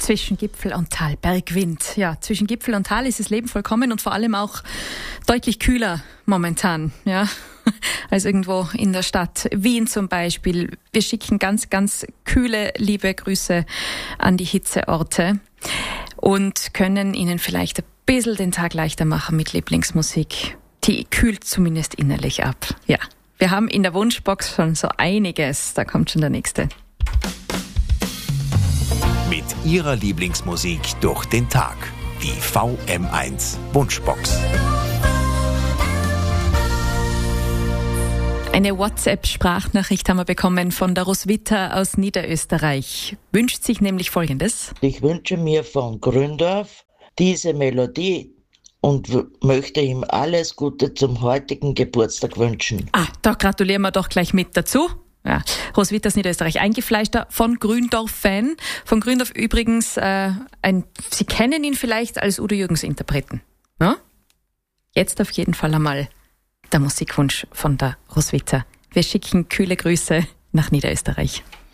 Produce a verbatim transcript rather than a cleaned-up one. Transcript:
zwischen Gipfel und Tal, Bergwind. Ja, zwischen Gipfel und Tal ist das Leben vollkommen und vor allem auch deutlich kühler momentan, ja, als irgendwo in der Stadt. Wien zum Beispiel. Wir schicken ganz, ganz kühle, liebe Grüße an die Hitzeorte und können Ihnen vielleicht ein bisschen den Tag leichter machen mit Lieblingsmusik. Die kühlt zumindest innerlich ab. Ja, wir haben in der Wunschbox schon so einiges. Da kommt schon der nächste. Mit Ihrer Lieblingsmusik durch den Tag. Die V M eins Wunschbox. Eine WhatsApp-Sprachnachricht haben wir bekommen von der Roswitha aus Niederösterreich. Wünscht sich nämlich Folgendes. Ich wünsche mir von Gründorf diese Melodie und w- möchte ihm alles Gute zum heutigen Geburtstag wünschen. Ah, da gratulieren wir doch gleich mit dazu. Ja, Roswitha aus Niederösterreich, eingefleischter von Gründorf-Fan. Von Gründorf übrigens, äh, ein, Sie kennen ihn vielleicht als Udo Jürgens-Interpreten. Ja? Jetzt auf jeden Fall einmal der Musikwunsch von der Roswitha. Wir schicken kühle Grüße nach Niederösterreich.